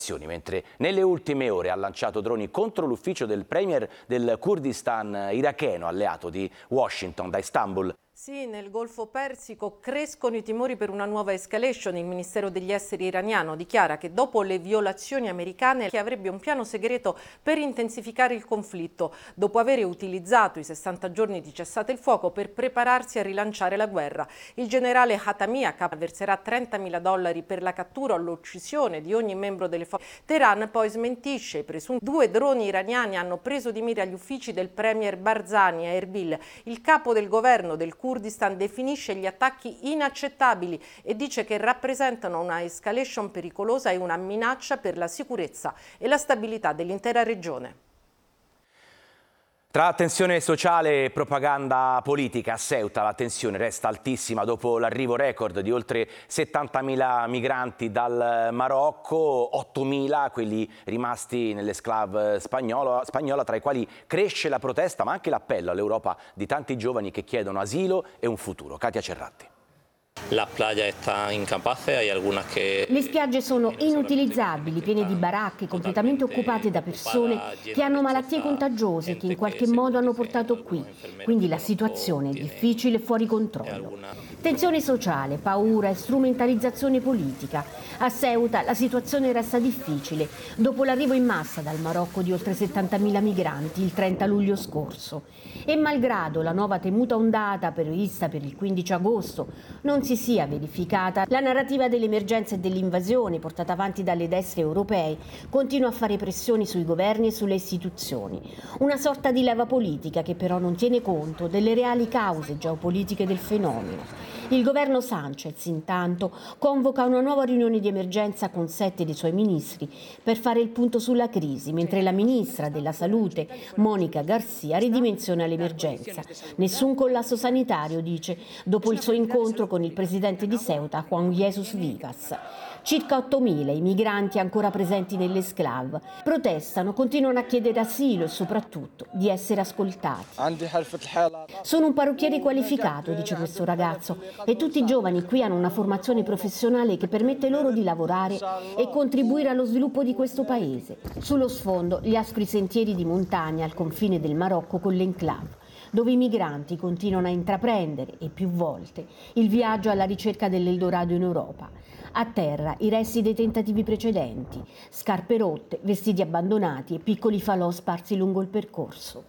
mentre nelle ultime ore ha lanciato droni contro l'ufficio del premier del Kurdistan iracheno, alleato di Washington, da Istanbul. Sì, nel Golfo Persico crescono i timori per una nuova escalation. Il Ministero degli Esteri iraniano dichiara che dopo le violazioni americane che avrebbe un piano segreto per intensificare il conflitto, dopo aver utilizzato i 60 giorni di cessate il fuoco per prepararsi a rilanciare la guerra. Il generale Hatami verserà $30.000 per la cattura o l'uccisione di ogni membro delle forze. Teheran poi smentisce i presunti 2 droni iraniani hanno preso di mira gli uffici del premier Barzani a Erbil. Il capo del governo del Kurdistan definisce gli attacchi inaccettabili e dice che rappresentano una escalation pericolosa e una minaccia per la sicurezza e la stabilità dell'intera regione. Tra tensione sociale e propaganda politica, a Ceuta la tensione resta altissima dopo l'arrivo record di oltre 70.000 migranti dal Marocco, 8.000 quelli rimasti nell'esclave spagnola, tra i quali cresce la protesta ma anche l'appello all'Europa di tanti giovani che chiedono asilo e un futuro. Katia Cerratti. La playa está incapaz, hay algunas que... Le spiagge sono inutilizzabili, piene di baracche completamente occupate da persone che hanno malattie contagiose che in qualche modo hanno portato qui. Quindi la situazione è difficile e fuori controllo. Tensione sociale, paura e strumentalizzazione politica. A Ceuta la situazione resta difficile dopo l'arrivo in massa dal Marocco di oltre 70.000 migranti il 30 luglio scorso. E malgrado la nuova temuta ondata prevista per il 15 agosto non si sia verificata, la narrativa dell'emergenza e dell'invasione portata avanti dalle destre europee continua a fare pressioni sui governi e sulle istituzioni. Una sorta di leva politica che però non tiene conto delle reali cause geopolitiche del fenomeno. Il governo Sánchez, intanto, convoca una nuova riunione di emergenza con 7 dei suoi ministri per fare il punto sulla crisi, mentre la ministra della Salute, Mónica García, ridimensiona l'emergenza. Nessun collasso sanitario, dice, dopo il suo incontro con il presidente di Ceuta, Juan Jesus Vivas. Circa 8.000 i migranti ancora presenti nell'esclave protestano, continuano a chiedere asilo e soprattutto di essere ascoltati. Sono un parrucchiere qualificato, dice questo ragazzo, e tutti i giovani qui hanno una formazione professionale che permette loro di lavorare e contribuire allo sviluppo di questo paese. Sullo sfondo gli aspri sentieri di montagna al confine del Marocco con l'enclave, dove i migranti continuano a intraprendere, e più volte, il viaggio alla ricerca dell'Eldorado in Europa. A terra i resti dei tentativi precedenti, scarpe rotte, vestiti abbandonati e piccoli falò sparsi lungo il percorso.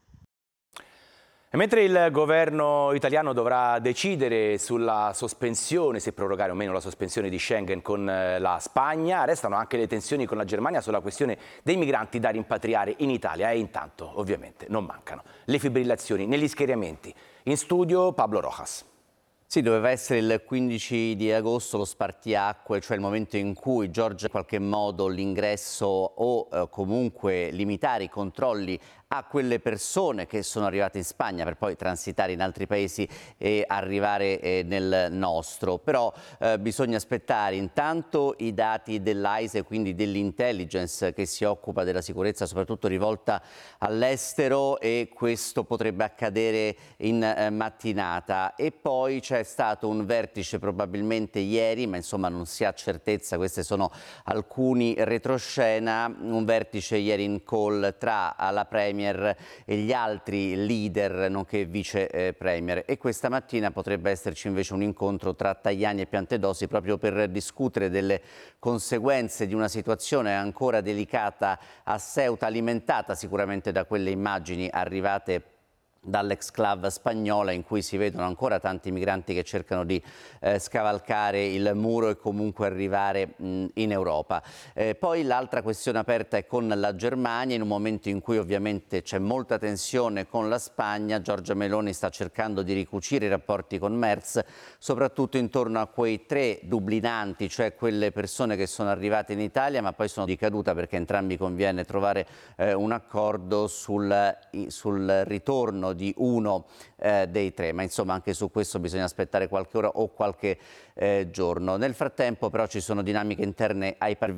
E mentre il governo italiano dovrà decidere sulla sospensione, se prorogare o meno la sospensione di Schengen con la Spagna, restano anche le tensioni con la Germania sulla questione dei migranti da rimpatriare in Italia e intanto ovviamente non mancano le fibrillazioni negli schieramenti. In studio Pablo Rojas. Sì, doveva essere il 15 di agosto lo spartiacque, cioè il momento in cui Giorgia in qualche modo l'ingresso o comunque limitare i controlli a quelle persone che sono arrivate in Spagna per poi transitare in altri paesi e arrivare nel nostro. Però bisogna aspettare intanto i dati dell'AISE, quindi dell'intelligence che si occupa della sicurezza soprattutto rivolta all'estero, e questo potrebbe accadere in mattinata. E poi c'è stato un vertice probabilmente ieri, ma insomma non si ha certezza, queste sono alcuni retroscena, un vertice ieri in call tra la Premier e gli altri leader nonché vice premier, e questa mattina potrebbe esserci invece un incontro tra Tajani e Piantedosi proprio per discutere delle conseguenze di una situazione ancora delicata a Ceuta, alimentata sicuramente da quelle immagini arrivate dall'exclave spagnola in cui si vedono ancora tanti migranti che cercano di scavalcare il muro e comunque arrivare in Europa. Poi l'altra questione aperta è con la Germania, in un momento in cui ovviamente c'è molta tensione con la Spagna. Giorgia Meloni sta cercando di ricucire i rapporti con Merz, soprattutto intorno a quei 3 dublinanti, cioè quelle persone che sono arrivate in Italia ma poi sono di caduta, perché a entrambi conviene trovare un accordo sul ritorno di uno dei 3, ma insomma anche su questo bisogna aspettare qualche ora o qualche giorno. Nel frattempo però ci sono dinamiche interne ai partiti.